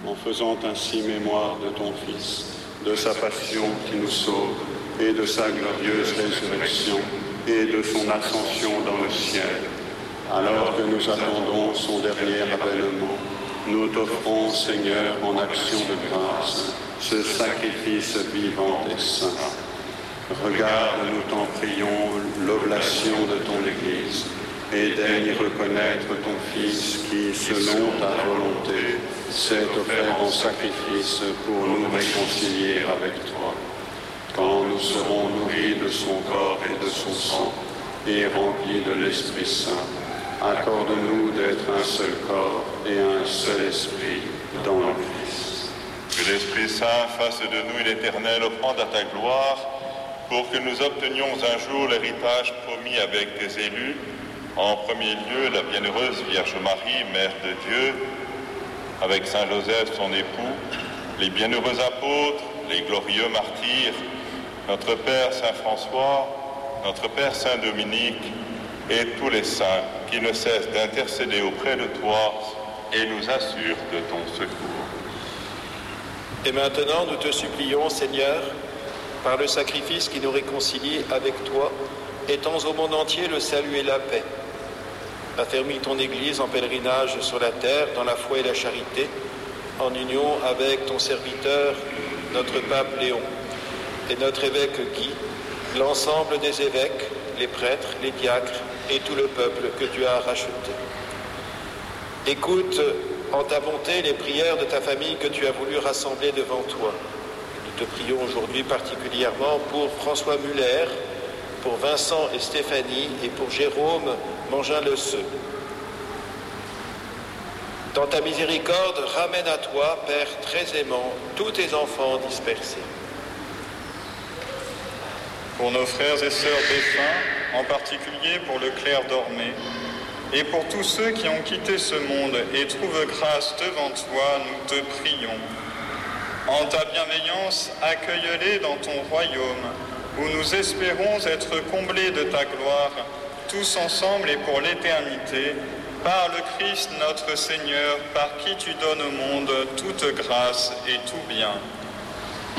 en faisant ainsi mémoire de ton Fils, de sa passion qui nous sauve, et de sa glorieuse résurrection, et de son ascension dans le ciel. Alors que nous attendons son dernier avènement, nous t'offrons, Seigneur, en action de grâce, ce sacrifice vivant et saint. Regarde, nous t'en prions, l'oblation de ton Église, et daigne reconnaître ton Fils qui, selon ta volonté, s'est offert en sacrifice pour nous réconcilier avec toi. Quand nous serons nourris de son corps et de son sang, et remplis de l'Esprit Saint, accorde-nous d'être un seul corps et un seul esprit dans le Christ. Que l'Esprit Saint fasse de nous une éternelle offrande à ta gloire, pour que nous obtenions un jour l'héritage promis avec tes élus, en premier lieu la bienheureuse Vierge Marie, Mère de Dieu, avec Saint Joseph son époux, les bienheureux apôtres, les glorieux martyrs, notre Père Saint François, notre Père Saint Dominique, et tous les saints qui ne cessent d'intercéder auprès de toi et nous assurent de ton secours. Et maintenant, nous te supplions, Seigneur, par le sacrifice qui nous réconcilie avec toi, étends au monde entier le salut et la paix. Affermis ton Église en pèlerinage sur la terre, dans la foi et la charité, en union avec ton serviteur, notre pape Léon, et notre évêque Guy, l'ensemble des évêques, les prêtres, les diacres et tout le peuple que tu as racheté. Écoute en ta bonté les prières de ta famille que tu as voulu rassembler devant toi. Nous te prions aujourd'hui particulièrement pour François Muller, pour Vincent et Stéphanie et pour Jérôme Mangin-Le-Seux. Dans ta miséricorde, ramène à toi, Père très aimant, tous tes enfants dispersés. Pour nos frères et sœurs défunts, en particulier pour le clerc d'Ormez, et pour tous ceux qui ont quitté ce monde et trouvent grâce devant toi, nous te prions. En ta bienveillance, accueille-les dans ton royaume, où nous espérons être comblés de ta gloire, tous ensemble et pour l'éternité, par le Christ notre Seigneur, par qui tu donnes au monde toute grâce et tout bien.